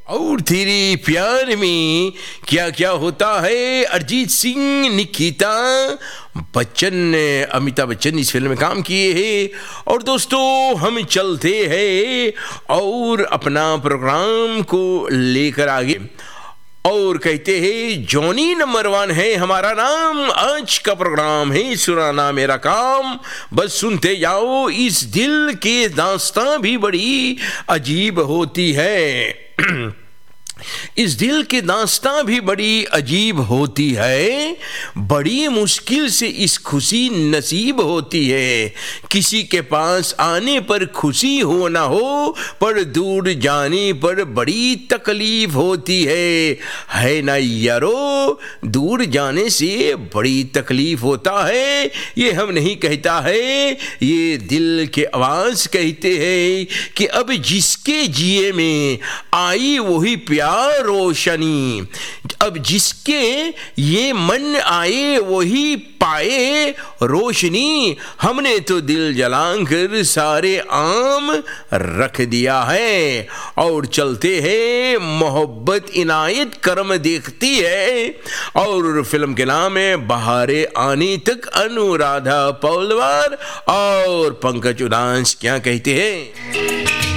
और तेरे प्यार में क्या क्या होता है। अरिजीत सिंह, निकिता बच्चन ने, अमिताभ बच्चन इस फिल्म में काम किए हैं। और दोस्तों हम चलते हैं और अपना प्रोग्राम को लेकर आगे और कहते हैं जॉनी नंबर 1 है हमारा नाम। आज का प्रोग्राम है सुनाना मेरा काम, बस सुनते जाओ। इस दिल के दास्तां भी बड़ी अजीब होती है। इस दिल की दास्तां भी बड़ी अजीब होती है। बड़ी मुश्किल से इस खुशी नसीब होती है। किसी के पास आने पर खुशी हो ना हो, पर दूर जाने पर बड़ी तकलीफ होती है ना यारो। दूर जाने से बड़ी तकलीफ होता है। ये हम नहीं कहता है, ये दिल के आवाज कहते हैं कि अब जिसके जिए में आई वही प्यार रोशनी। अब जिसके ये मन आए वही पाए रोशनी। हमने तो दिल जलाकर सारे आम रख दिया है। और चलते हैं मोहब्बत इनायत करम देखती है। और फिल्म के नाम है बहारे आने तक। अनुराधा पौलवार और पंकज उधास क्या कहते हैं।